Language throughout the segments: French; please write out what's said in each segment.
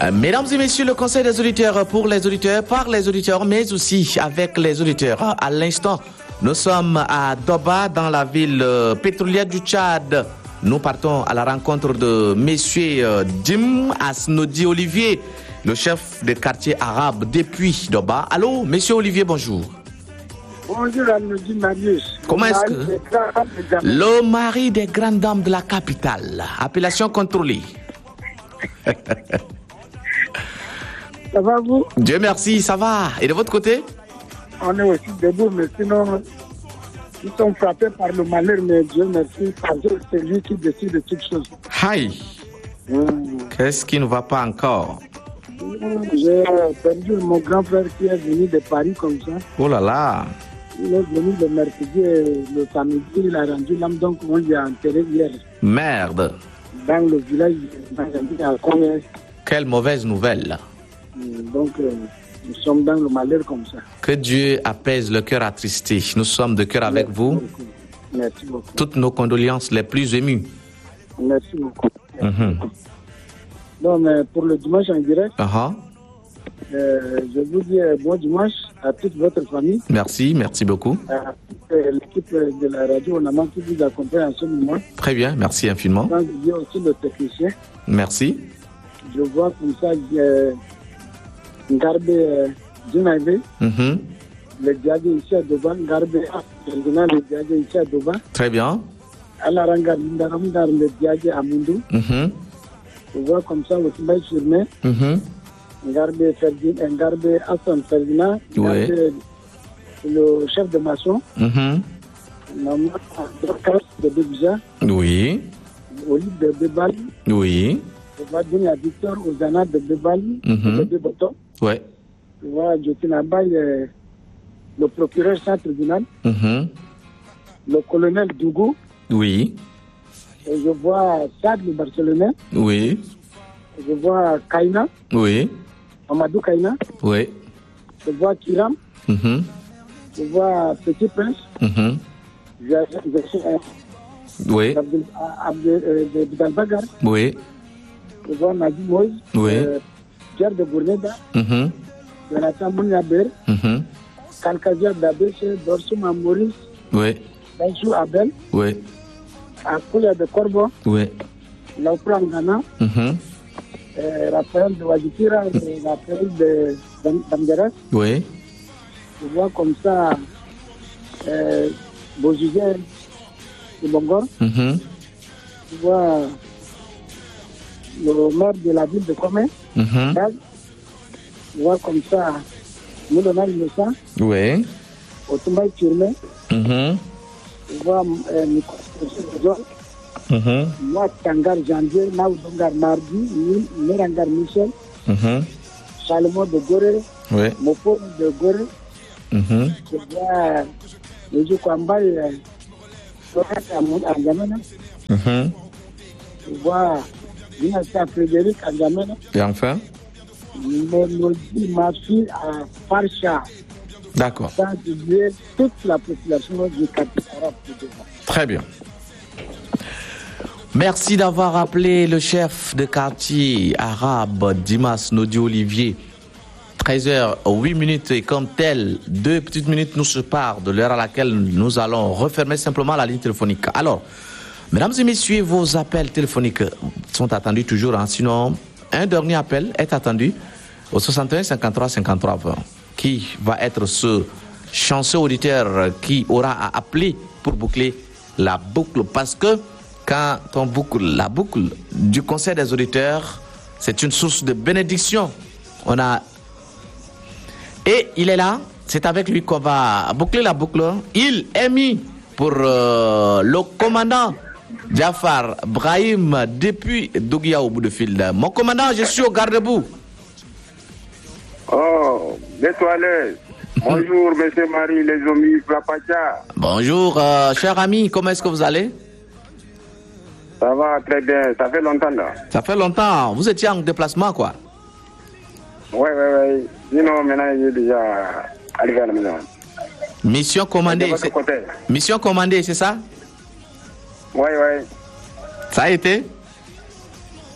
Mesdames et messieurs, le conseil des auditeurs pour les auditeurs, par les auditeurs, mais aussi avec les auditeurs. À l'instant, nous sommes à Doba, dans la ville pétrolière du Tchad. Nous partons à la rencontre de monsieur Jim Asnodi Olivier, le chef de quartier arabe depuis Doba. Allô, monsieur Olivier, bonjour. Bonjour, Asnodi Marius. Comment est-ce que... Le mari des grandes dames de la capitale. Appellation contrôlée. Ça va vous? Dieu merci, ça va. Et de votre côté? On est aussi debout, mais sinon, nous sommes frappés par le malheur, mais Dieu merci, parce que c'est lui qui décide de toutes choses. Aïe! Qu'est-ce qui ne va pas encore? J'ai perdu mon grand frère qui est venu de Paris comme ça. Oh là là! Il est venu le mercredi et le samedi, il a rendu l'âme, donc on l'a enterré hier. Merde! Dans le village, à Cognac. Quelle mauvaise nouvelle! Donc, nous sommes dans le malheur comme ça. Que Dieu apaise le cœur attristé. Nous sommes de cœur avec vous. Merci beaucoup. Toutes nos condoléances les plus émues. Merci beaucoup. Donc, pour le dimanche en direct, je vous dis bon dimanche à toute votre famille. Merci, merci beaucoup. À l'équipe de la radio, on a manqué de vous accompagner en ce moment. Très bien, merci infiniment. Je dis aussi le technicien. Merci. Je vois comme ça Garbe Dinaïve, le diable ici à Doba, Garbe le diable ici à Doba. Très bien. Alaranga Lindaramdar, le diable à Mundu. Je vois comme ça aussi Baï sur mai. Garbe Ferdinand, Garbe Hassan Ferdinand, le chef de maçon. Maman de Bébija. Oui. Olive de Bébal. Oui. Je vois Dunia Victor Ozana de Bébali, de Béboto. Ouais. Je vois Jotina Bay, le procureur sans tribunal. Le colonel Dougou. Oui. Et je vois Sad le Barcelonais. Oui. Je vois Kaina. Oui. Amadou Kaina. Oui. Je vois Kiram. Je vois Petit Prince. Oui. Abdel Bagar. Oui. Je vois Nadi Moïse. Oui. Pierre de Bourneda. Jonathan Mouniaber. Kalkazia Dabéché, Dorsouma Maurice. Oui. Benjou Abel. Oui. Akoulia de Corbo. Oui. Laupran Ghana. Raphaël de Wajikira, Raphaël de Damgaras. Oui. Je vois comme ça Bozugé de Bongor. Je vois le maire de la ville de Comé. Je vois comme ça Moulonal Innocent. Oui. Otumbaï Turmé. Je vois Nicolas. Moi, Tangar Janvier, Naoudongar Mardi, Mérangar Michel, Salomon de Goré, Mopo de Goré, je vois Léjo Kwambaye, Angamena, je vois Vinassa Frédéric Angamena, et enfin Mélodie, ma fille à Farcha. D'accord. Sans oublier toute la population du quartier arabe. Très bien. Merci d'avoir appelé le chef de quartier arabe Dimas Nodi Olivier. 13h08 et comme tel, 2 petites minutes nous séparent de l'heure à laquelle nous allons refermer simplement la ligne téléphonique. Alors, mesdames et messieurs, vos appels téléphoniques sont attendus toujours. Sinon, un dernier appel est attendu au 61 53 53 20. Qui va être ce chanceux auditeur qui aura à appeler pour boucler la boucle? Parce que quand on boucle la boucle du conseil des auditeurs, c'est une source de bénédiction. Et il est là, c'est avec lui qu'on va boucler la boucle. Il est mis pour le commandant Jafar Brahim depuis Dougia au bout de fil. Mon commandant, je suis au garde-boue. Oh, l'étoilé. Bonjour, monsieur Marie, les amis, Plapacha. Bonjour, cher ami, comment est-ce que vous allez? Ça va très bien, ça fait longtemps là. Ça fait longtemps, vous étiez en déplacement quoi? Oui. Sinon, maintenant, il est déjà arrivé à la maison. Mission commandée. Mission commandée, c'est ça? Oui. Ça a été?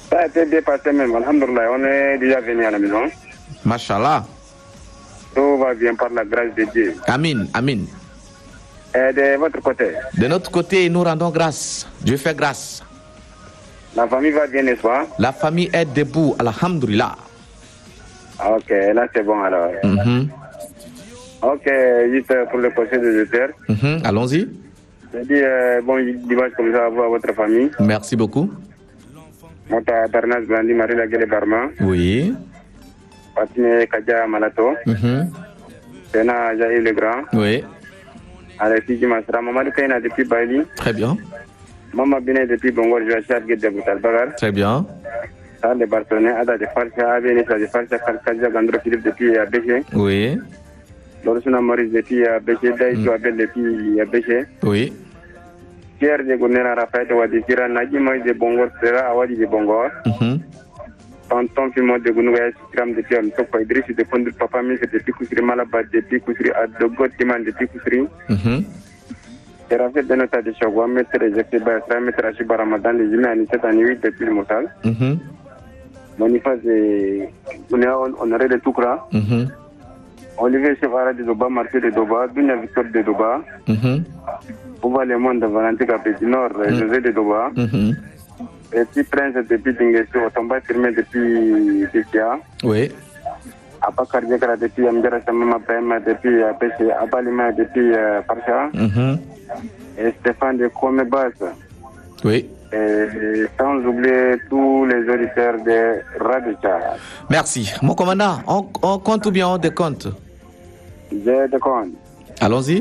Ça a été dépassé même, alhamdoulilah, on est déjà venu à la maison. Mashallah. Tout va bien par la grâce de Dieu. Amin, amin. Et de votre côté? De notre côté, nous rendons grâce. Dieu fait grâce. La famille va bien, n'est-ce pas? La famille est debout, alhamdoulilah. Ok, là c'est bon alors. Ok, juste pour le conseil des auditeurs. Allons-y. Je dis bon dimanche comme ça à vous, à votre famille. Merci beaucoup. Mota Darnas Blandi, Marie Laguele Barma. Oui. Patine Kadja Malato. Sena Jaï Le Grand. Oui. Alexis Masra. Mamadou Kaina depuis Bali. Très bien. Maman Bine depuis Bongor, Joachad Guedde Boutal Bagar. Très bien. Charles de Barcelone, Ada de Farcha, Abenisa de Farcha, Kalkaja Gandro Philippe depuis Abéché. Oui. Lorsuna Maurice depuis Abéché, Daïcho Abel depuis Abéché. Oui. Pierre de Gounera Raphaël Wadi Tira, Nagi Moïse de Bongor, Sera Awadi de Bongor. Tonton Fimo de Gounouaya Sikram depuis Amtoko, Idriss de Fondu Papa Mis depuis Kousri, Malaba depuis Kousri, Adogo Timan depuis Kousri. Rafet de Nota de Chagua, Maître Jacques Basra, Maître Achiba Ramadan, les Jimé Anisset Aniwi depuis le Moutal. Boniface de Honoré de Toukra. Olivier Chevara de Doba, Marcel de Doba, Dunia Victor de Doba. Pouva Le Monde de Valentin Capéti Nord, José de Doba. Et puis Prince depuis Dingesio, Otomba Firmé depuis Tikia. Oui. Abakar Diakara depuis Amjara Samama Prema depuis Apéché, Abalima depuis Parcha. Et Stéphane de Komebas. Oui. Et sans oublier tous les auditeurs de Radica. Merci. Mon commandant, on compte ou bien on décompte? Je décompte. Allons-y.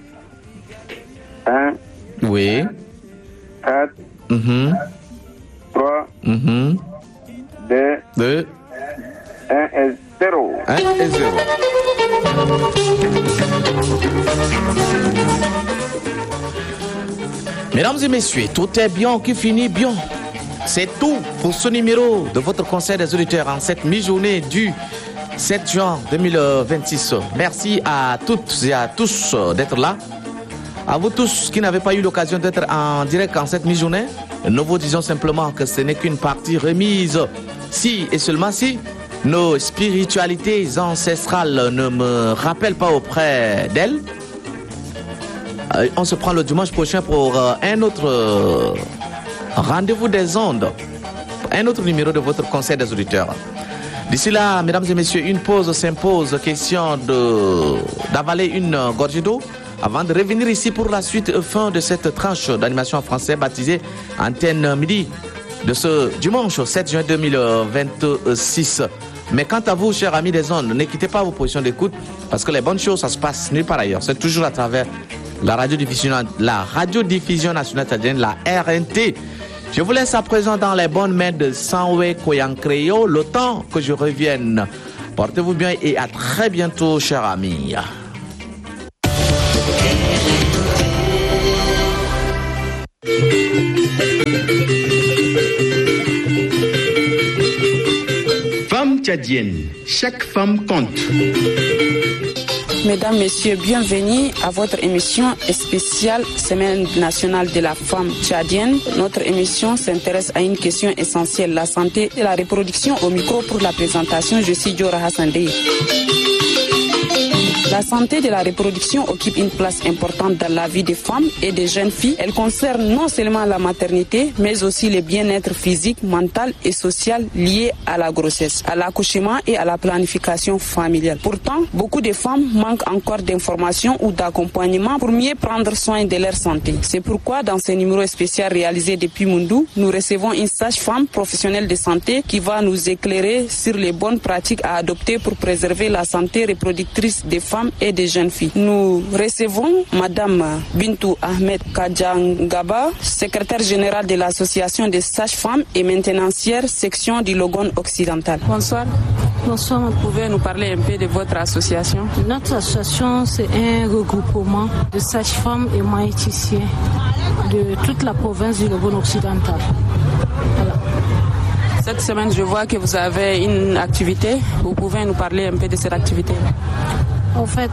1. Oui. 4. 3. 2. 1 et 0. 1 et 0. Mesdames et messieurs, tout est bien qui finit bien. C'est tout pour ce numéro de votre conseil des auditeurs en cette mi-journée du 7 juin 2026. Merci à toutes et à tous d'être là. À vous tous qui n'avez pas eu l'occasion d'être en direct en cette mi-journée, nous vous disons simplement que ce n'est qu'une partie remise. Si et seulement si nos spiritualités ancestrales ne me rappellent pas auprès d'elles, on se prend le dimanche prochain pour un autre rendez-vous des ondes, un autre numéro de votre conseil des auditeurs. D'ici là, mesdames et messieurs, une pause s'impose, question d'avaler une gorgée d'eau avant de revenir ici pour la suite et fin de cette tranche d'animation en français baptisée Antenne Midi de ce dimanche 7 juin 2026. Mais quant à vous, chers amis des ondes, ne quittez pas vos positions d'écoute parce que les bonnes choses, ça se passe nulle part ailleurs. C'est toujours à travers la radiodiffusion nationale tchadienne, la RNT. Je vous laisse à présent dans les bonnes mains de Sanwe Koyankreyo, le temps que je revienne. Portez-vous bien et à très bientôt, chers amis. Femme tchadienne, chaque femme compte. Mesdames, Messieurs, bienvenue à votre émission spéciale Semaine nationale de la femme tchadienne. Notre émission s'intéresse à une question essentielle, la santé et la reproduction. Au micro pour la présentation, je suis Diora Hassandé. La santé de la reproduction occupe une place importante dans la vie des femmes et des jeunes filles. Elle concerne non seulement la maternité, mais aussi le bien-être physique, mental et social lié à la grossesse, à l'accouchement et à la planification familiale. Pourtant, beaucoup de femmes manquent encore d'informations ou d'accompagnement pour mieux prendre soin de leur santé. C'est pourquoi dans ce numéro spécial réalisé depuis Mundou, nous recevons une sage-femme professionnelle de santé qui va nous éclairer sur les bonnes pratiques à adopter pour préserver la santé reproductrice des femmes et des jeunes filles. Nous recevons Madame Bintou Ahmed Kadjangaba, secrétaire générale de l'association des sages-femmes et maintenancières section du Logone occidental. Bonsoir. Bonsoir. Vous pouvez nous parler un peu de votre association? Notre association, c'est un regroupement de sages-femmes et maïticiens de toute la province du Logone occidental. Voilà. Cette semaine, je vois que vous avez une activité. Vous pouvez nous parler un peu de cette activité? En fait,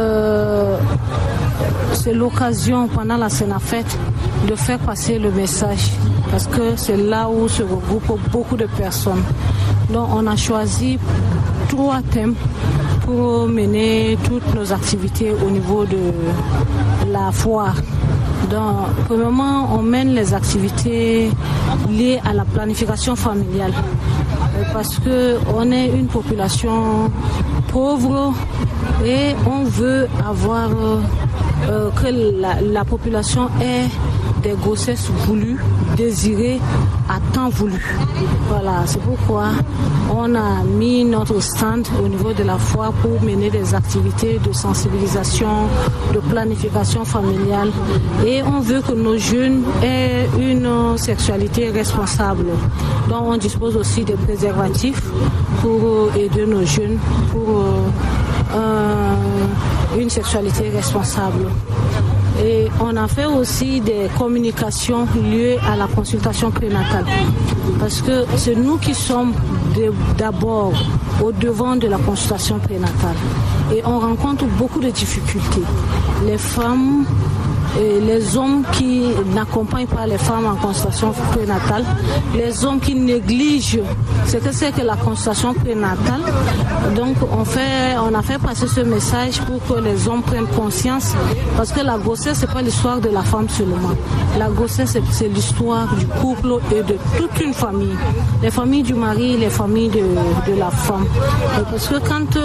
c'est l'occasion pendant la Sénafête de faire passer le message parce que c'est là où se regroupent beaucoup de personnes. Donc on a choisi 3 thèmes pour mener toutes nos activités au niveau de la foire. Donc, premièrement, on mène les activités liées à la planification familiale parce qu'on est une population pauvre et on veut avoir que la population ait des grossesses voulues, désirées, à temps voulu. Voilà, c'est pourquoi on a mis notre stand au niveau de la foire pour mener des activités de sensibilisation, de planification familiale. Et on veut que nos jeunes aient une sexualité responsable. Donc on dispose aussi de préservatifs pour aider nos jeunes pour une sexualité responsable. Et on a fait aussi des communications liées à la consultation prénatale. Parce que c'est nous qui sommes d'abord au devant de la consultation prénatale. Et on rencontre beaucoup de difficultés. Les femmes et les hommes qui n'accompagnent pas les femmes en consultation prénatale, les hommes qui négligent ce que c'est que la consultation prénatale. Donc on a fait passer ce message pour que les hommes prennent conscience, parce que la grossesse c'est pas l'histoire de la femme seulement. La grossesse c'est l'histoire du couple et de toute une famille. Les familles du mari, les familles de la femme. Et parce que quand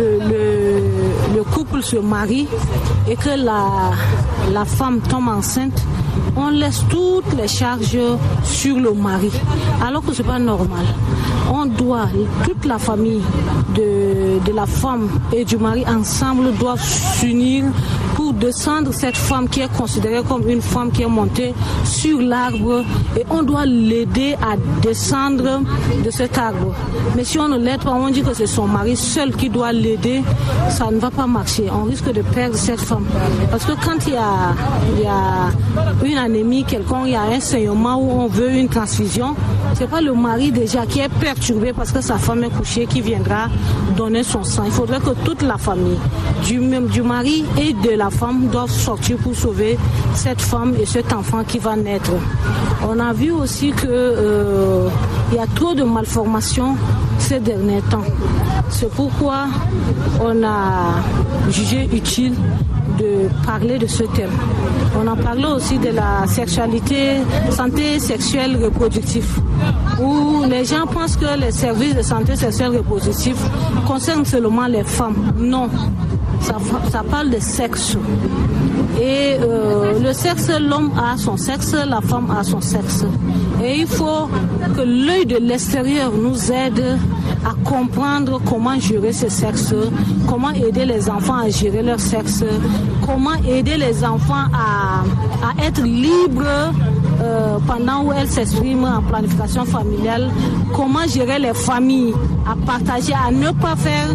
le couple se marie et que la femme tombe enceinte, on laisse toutes les charges sur le mari, alors que c'est pas normal. On doit, toute la famille de la femme et du mari ensemble doivent s'unir pour descendre cette femme qui est considérée comme une femme qui est montée sur l'arbre, et on doit l'aider à descendre de cet arbre. Mais si on ne l'aide pas, on dit que c'est son mari seul qui doit l'aider, ça ne va pas marcher. On risque de perdre cette femme. Parce que quand il y a une anémie quelconque, il y a un saignement où on veut une transfusion, c'est pas le mari déjà qui est perturbé parce que sa femme est couchée qui viendra donner son sang. Il faudrait que toute la famille, du mari et de la femme, doivent sortir pour sauver cette femme et cet enfant qui va naître. On a vu aussi que il y a trop de malformations ces derniers temps. C'est pourquoi on a jugé utile de parler de ce thème. On a parlé aussi de la sexualité, santé sexuelle reproductive, où les gens pensent que les services de santé sexuelle reproductive concernent seulement les femmes. Non, ça parle de sexe. Et le sexe, l'homme a son sexe, la femme a son sexe. Et il faut que l'œil de l'extérieur nous aide à comprendre comment gérer ce sexe, comment aider les enfants à gérer leur sexe, comment aider les enfants à être libres pendant où elles s'expriment en planification familiale, comment gérer les familles, à partager, à ne pas faire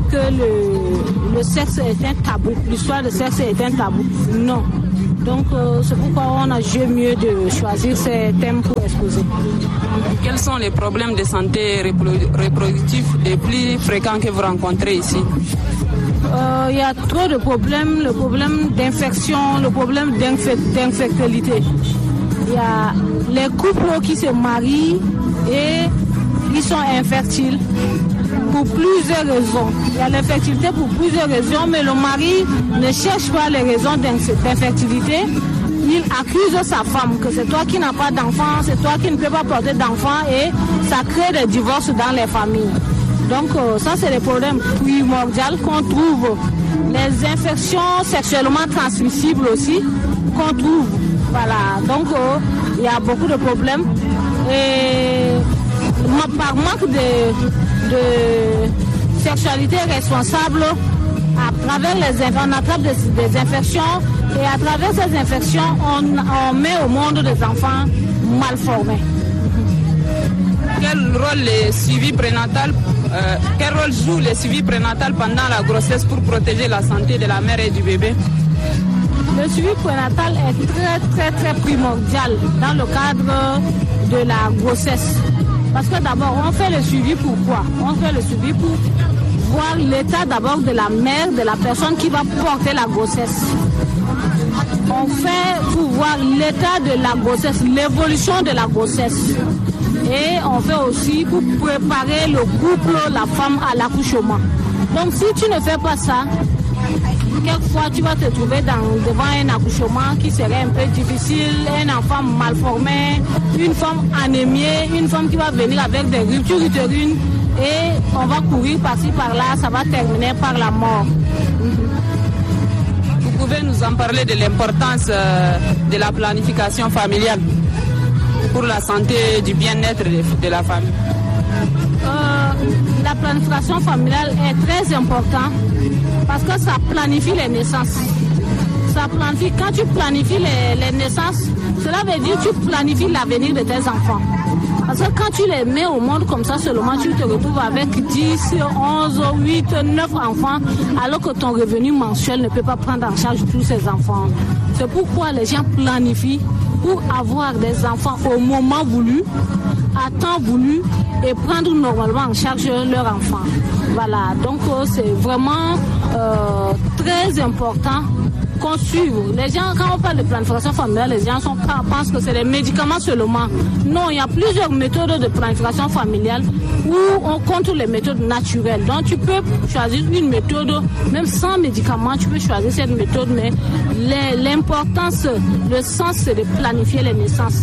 que le sexe est un tabou, l'histoire du sexe est un tabou. Non. Donc c'est pourquoi on a jugé mieux de choisir ces thèmes pour exposer. Quels sont les problèmes de santé reproductive les plus fréquents que vous rencontrez ici? Il y a trop de problèmes, le problème d'infection, le problème d'infertilité. Il y a les couples qui se marient et ils sont infertiles pour plusieurs raisons. Il y a l'infertilité pour plusieurs raisons, mais le mari ne cherche pas les raisons d'infertilité. Il accuse sa femme que c'est toi qui n'as pas d'enfant, c'est toi qui ne peux pas porter d'enfant, et ça crée des divorces dans les familles. Donc ça c'est les problèmes primordiaux qu'on trouve. Les infections sexuellement transmissibles aussi qu'on trouve. Voilà, donc il y a beaucoup de problèmes. Et par manque de sexualité responsable, à travers on attrape des infections, et à travers ces infections, on met au monde des enfants mal formés. Quel rôle joue le suivi prénatal pendant la grossesse pour protéger la santé de la mère et du bébé? Le suivi prénatal est très très très primordial dans le cadre de la grossesse. Parce que d'abord, on fait le suivi pour quoi? On fait le suivi pour voir l'état d'abord de la mère, de la personne qui va porter la grossesse. On fait pour voir l'état de la grossesse, l'évolution de la grossesse. Et on fait aussi pour préparer le couple, la femme à l'accouchement. Donc si tu ne fais pas ça, quelquefois tu vas te trouver devant un accouchement qui serait un peu difficile, un enfant mal formé, une femme anémiée, une femme qui va venir avec des ruptures utérines et on va courir par-ci par-là, ça va terminer par la mort. Vous pouvez nous en parler de l'importance de la planification familiale pour la santé et du bien-être de la famille? La planification familiale est très importante parce que ça planifie les naissances. Ça planifie, quand tu planifies les naissances, cela veut dire que tu planifies l'avenir de tes enfants. Parce que quand tu les mets au monde comme ça seulement, tu te retrouves avec 10, 11, 8, 9 enfants, alors que ton revenu mensuel ne peut pas prendre en charge tous ces enfants. C'est pourquoi les gens planifient pour avoir des enfants au moment voulu, à temps voulu, et prendre normalement en charge leurs enfants. Voilà, donc c'est vraiment très important qu'on suive. Les gens, quand on parle de planification familiale, les gens pensent que c'est les médicaments seulement. Non, il y a plusieurs méthodes de planification familiale où on compte les méthodes naturelles. Donc tu peux choisir une méthode, même sans médicaments, tu peux choisir cette méthode, mais l'importance, le sens, c'est de planifier les naissances.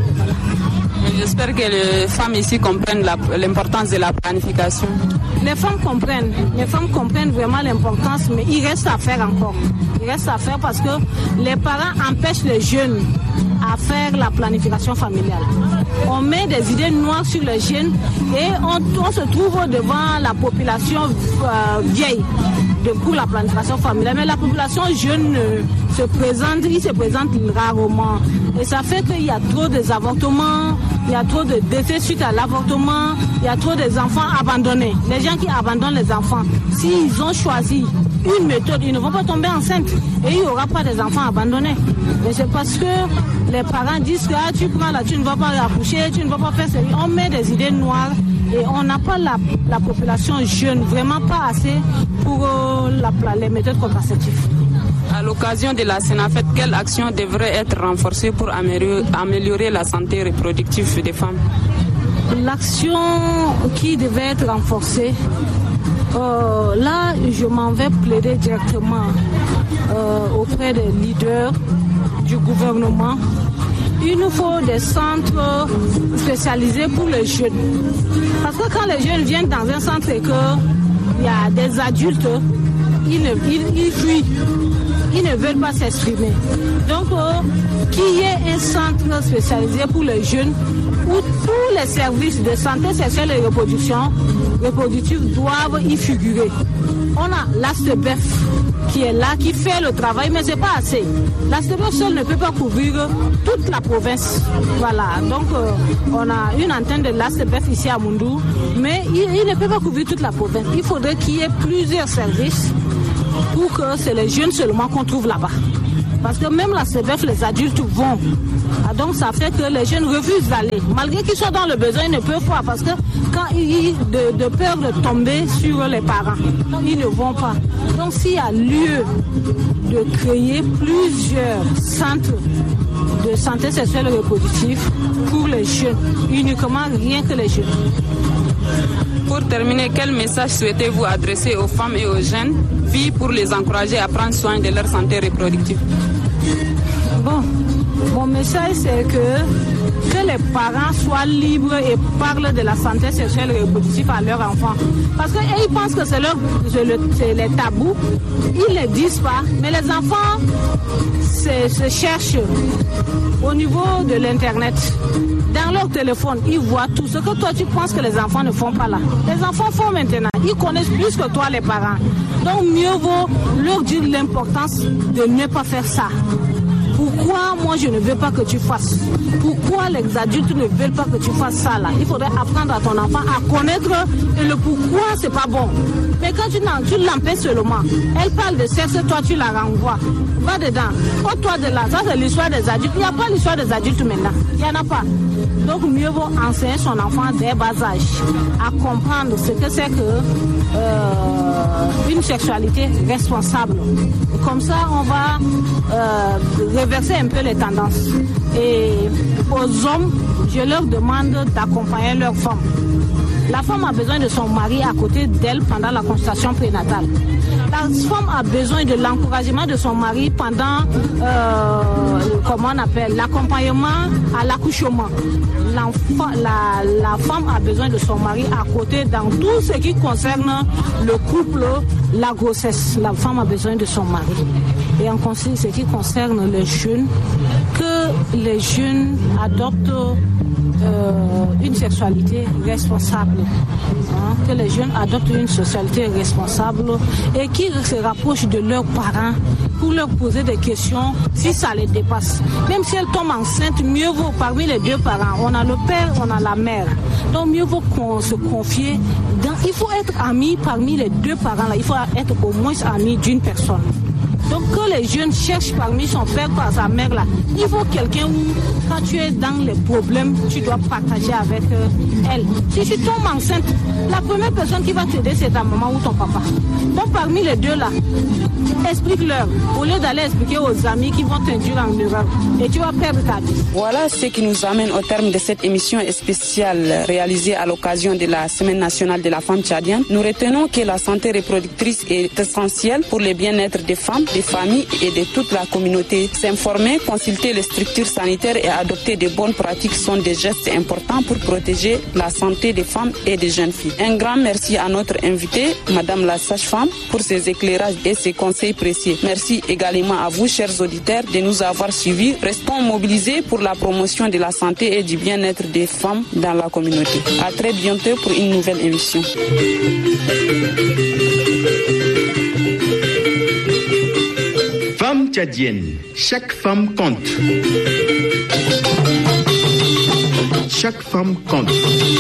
J'espère que les femmes ici comprennent l'importance de la planification. Les femmes comprennent vraiment l'importance, mais il reste à faire encore. Il reste à faire parce que les parents empêchent les jeunes à faire la planification familiale. On met des idées noires sur les jeunes et on se trouve devant la population vieille pour la planification familiale. Mais la population jeune se présente rarement. Et ça fait qu'il y a trop d'avortements, il y a trop de décès suite à l'avortement, il y a trop d'enfants abandonnés. Les gens qui abandonnent les enfants, s'ils ont choisi une méthode, ils ne vont pas tomber enceintes et il n'y aura pas des enfants abandonnés. Mais c'est parce que les parents disent que tu prends là, tu ne vas pas accoucher, tu ne vas pas faire ça. On met des idées noires et on n'a pas la population jeune, vraiment pas assez pour les méthodes contraceptives. À l'occasion de la Sénafette, quelles actions devraient être renforcées pour améliorer la santé reproductive des femmes? L'action qui devait être renforcée, là je m'en vais plaider directement auprès des leaders du gouvernement. Il nous faut des centres spécialisés pour les jeunes. Parce que quand les jeunes viennent dans un centre et qu'il y a des adultes, ils fuient. Ils ne veulent pas s'exprimer. Donc, qu'il y ait un centre spécialisé pour les jeunes où tous les services de santé sexuelle et reproductive doivent y figurer. On a l'ASTEBEF qui est là, qui fait le travail, mais ce n'est pas assez. L'ASTEBEF seul ne peut pas couvrir toute la province. Voilà, donc on a une antenne de l'ASTEBEF ici à Moundou, mais il ne peut pas couvrir toute la province. Il faudrait qu'il y ait plusieurs services pour que c'est les jeunes seulement qu'on trouve là-bas. Parce que même la CBF, les adultes vont. Donc ça fait que les jeunes refusent d'aller. Malgré qu'ils soient dans le besoin, ils ne peuvent pas. Parce que quand de peur de tomber sur les parents, ils ne vont pas. Donc s'il y a lieu de créer plusieurs centres de santé sexuelle et reproductive pour les jeunes, uniquement rien que les jeunes. Pour terminer, quel message souhaitez-vous adresser aux femmes et aux jeunes filles pour les encourager à prendre soin de leur santé reproductive? Bon, mon message c'est que les parents soient libres et parlent de la santé sexuelle et reproductive à leurs enfants. Parce qu'ils pensent que c'est les tabous, ils ne le disent pas, mais les enfants se cherchent au niveau de l'internet. Dans leur téléphone, ils voient tout ce que toi tu penses que les enfants ne font pas là. Les enfants font maintenant, ils connaissent plus que toi les parents. Donc mieux vaut leur dire l'importance de ne pas faire ça. Pourquoi moi je ne veux pas que tu fasses? Pourquoi les adultes ne veulent pas que tu fasses ça là? Il faudrait apprendre à ton enfant à connaître le pourquoi c'est pas bon. Mais quand tu l'empêches seulement, elle parle de sexe, toi tu la renvoies. Va dedans. Ôte-toi de là. Ça c'est l'histoire des adultes. Il n'y a pas l'histoire des adultes maintenant. Il n'y en a pas. Donc mieux vaut enseigner son enfant dès bas âge à comprendre ce que c'est que une sexualité responsable. Et comme ça, on va reverser un peu les tendances. Et aux hommes, je leur demande d'accompagner leur femme. La femme a besoin de son mari à côté d'elle pendant la consultation prénatale. La femme a besoin de l'encouragement de son mari pendant l'accompagnement à l'accouchement. La femme a besoin de son mari à côté dans tout ce qui concerne le couple, la grossesse. La femme a besoin de son mari. Et en ce qui concerne les jeunes, que les jeunes adoptent une sexualité responsable, que les jeunes adoptent une sexualité responsable et qu'ils se rapprochent de leurs parents pour leur poser des questions si ça les dépasse. Même si elles tombent enceintes, mieux vaut parmi les deux parents. On a le père, on a la mère. Donc mieux vaut qu'on se confie. Il faut être ami parmi les deux parents. Là. Il faut être au moins ami d'une personne. Donc que les jeunes cherchent parmi son père, par sa mère là, il faut quelqu'un où quand tu es dans les problèmes, tu dois partager avec elle. Si tu tombes enceinte, la première personne qui va t'aider c'est ta maman ou ton papa. Donc parmi les deux là, explique-leur au lieu d'aller expliquer aux amis qui vont t'induire en erreur et tu vas perdre ta vie. Voilà ce qui nous amène au terme de cette émission spéciale réalisée à l'occasion de la Semaine nationale de la femme tchadienne. Nous retenons que la santé reproductrice est essentielle pour le bien-être des femmes, des familles et de toute la communauté. S'informer, consulter les structures sanitaires et adopter de bonnes pratiques sont des gestes importants pour protéger la santé des femmes et des jeunes filles. Un grand merci à notre invitée, Madame la sage-femme, pour ses éclairages et ses conseils précieux. Merci également à vous, chers auditeurs, de nous avoir suivis. Restons mobilisés pour la promotion de la santé et du bien-être des femmes dans la communauté. À très bientôt pour une nouvelle émission. Femme tchadienne, chaque femme compte. Chaque femme compte.